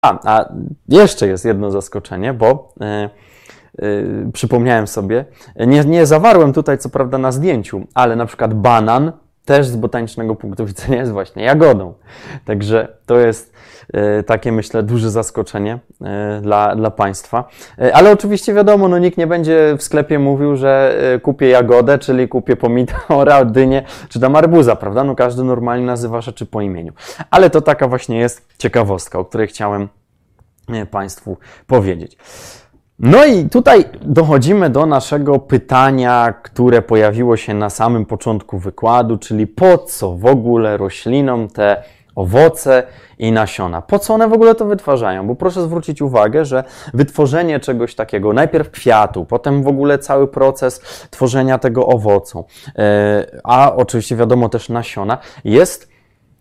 A jeszcze jest jedno zaskoczenie, bo przypomniałem sobie, nie zawarłem tutaj co prawda na zdjęciu, ale na przykład banan też z botanicznego punktu widzenia jest właśnie jagodą. Także to jest takie, myślę, duże zaskoczenie dla Państwa. Ale oczywiście wiadomo, no nikt nie będzie w sklepie mówił, że kupię jagodę, czyli kupię pomidora, dynię, czy tam arbuza, prawda? No każdy normalnie nazywa rzeczy po imieniu. Ale to taka właśnie jest ciekawostka, o której chciałem Państwu powiedzieć. No i tutaj dochodzimy do naszego pytania, które pojawiło się na samym początku wykładu, czyli po co w ogóle roślinom te owoce i nasiona? Po co one w ogóle to wytwarzają? Bo proszę zwrócić uwagę, że wytworzenie czegoś takiego, najpierw kwiatu, potem w ogóle cały proces tworzenia tego owocu, a oczywiście wiadomo też nasiona, jest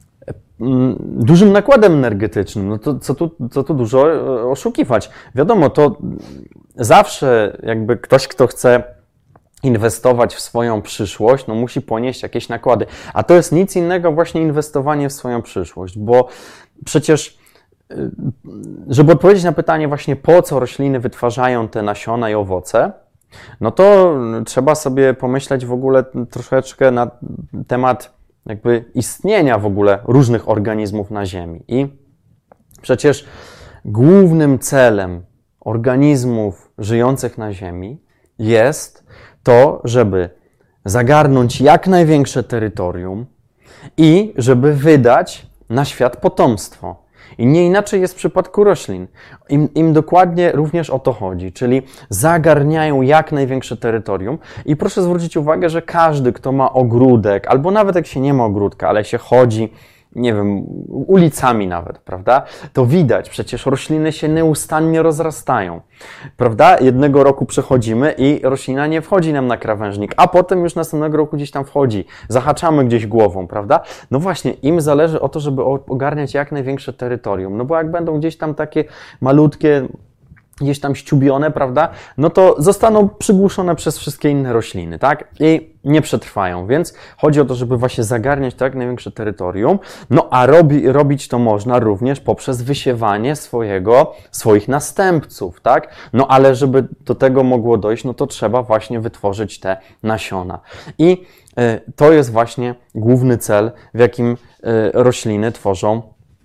dużym nakładem energetycznym. No to co tu dużo oszukiwać. Wiadomo, to zawsze jakby ktoś, kto chce inwestować w swoją przyszłość, no musi ponieść jakieś nakłady. A to jest nic innego właśnie inwestowanie w swoją przyszłość, bo przecież żeby odpowiedzieć na pytanie właśnie po co rośliny wytwarzają te nasiona i owoce, no to trzeba sobie pomyśleć w ogóle troszeczkę na temat jakby istnienia w ogóle różnych organizmów na Ziemi. I przecież głównym celem organizmów żyjących na Ziemi jest to, żeby zagarnąć jak największe terytorium i żeby wydać na świat potomstwo. I nie inaczej jest w przypadku roślin. Im dokładnie również o to chodzi, czyli zagarniają jak największe terytorium. I proszę zwrócić uwagę, że każdy, kto ma ogródek, albo nawet jak się nie ma ogródka, ale się chodzi, nie wiem, ulicami nawet, prawda? To widać, przecież rośliny się nieustannie rozrastają, prawda? Jednego roku przechodzimy i roślina nie wchodzi nam na krawężnik, a potem już następnego roku gdzieś tam wchodzi, zahaczamy gdzieś głową, prawda? No właśnie, im zależy o to, żeby ogarniać jak największe terytorium, no bo jak będą gdzieś tam takie malutkie, gdzieś tam ściubione, prawda, no to zostaną przygłuszone przez wszystkie inne rośliny, tak? I nie przetrwają, więc chodzi o to, żeby właśnie zagarniać to jak największe terytorium, no a robić to można również poprzez wysiewanie swoich następców, tak? No ale żeby do tego mogło dojść, no to trzeba właśnie wytworzyć te nasiona. I to jest właśnie główny cel, w jakim rośliny tworzą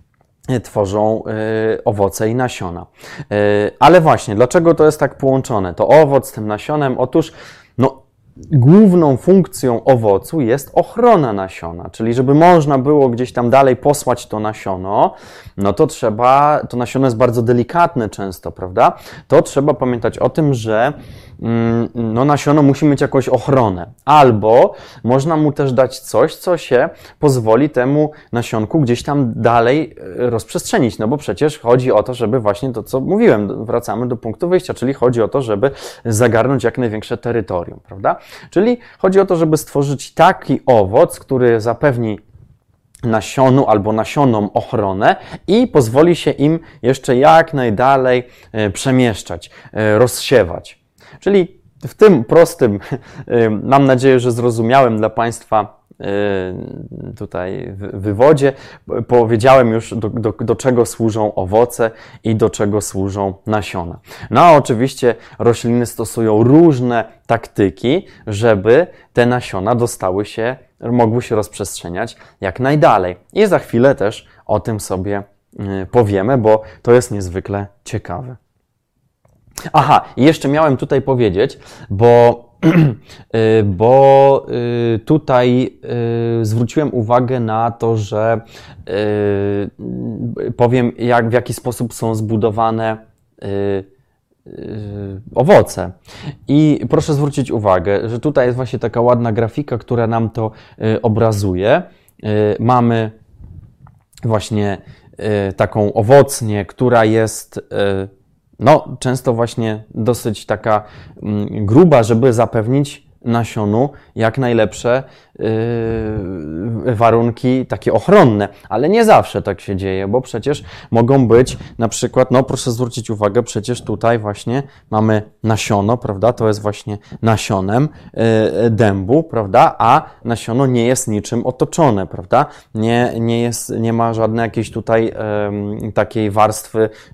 owoce i nasiona. Ale właśnie, dlaczego to jest tak połączone? To owoc z tym nasionem? Otóż, główną funkcją owocu jest ochrona nasiona, czyli żeby można było gdzieś tam dalej posłać to nasiono, no to to nasiono jest bardzo delikatne często, prawda? To trzeba pamiętać o tym, że nasiono musi mieć jakąś ochronę. Albo można mu też dać coś, co się pozwoli temu nasionku gdzieś tam dalej rozprzestrzenić. No bo przecież chodzi o to, żeby właśnie to, co mówiłem, wracamy do punktu wyjścia, czyli chodzi o to, żeby zagarnąć jak największe terytorium, prawda? Czyli chodzi o to, żeby stworzyć taki owoc, który zapewni nasionu albo nasionom ochronę i pozwoli się im jeszcze jak najdalej przemieszczać, rozsiewać. Czyli w tym prostym, mam nadzieję, że zrozumiałym dla Państwa tutaj wywodzie powiedziałem już, do czego służą owoce i do czego służą nasiona. No a oczywiście rośliny stosują różne taktyki, żeby te nasiona mogły się rozprzestrzeniać jak najdalej. I za chwilę też o tym sobie powiemy, bo to jest niezwykle ciekawe. Aha, i jeszcze miałem tutaj powiedzieć, bo tutaj zwróciłem uwagę na to, że powiem, w jaki sposób są zbudowane owoce. I proszę zwrócić uwagę, że tutaj jest właśnie taka ładna grafika, która nam to obrazuje. Mamy właśnie taką owocnię, która jest często właśnie dosyć taka gruba, żeby zapewnić nasionu jak najlepsze warunki takie ochronne, ale nie zawsze tak się dzieje, bo przecież mogą być na przykład, no proszę zwrócić uwagę, przecież tutaj właśnie mamy nasiono, prawda, to jest właśnie nasionem dębu, prawda, a nasiono nie jest niczym otoczone, prawda, nie ma żadnej jakiejś tutaj takiej warstwy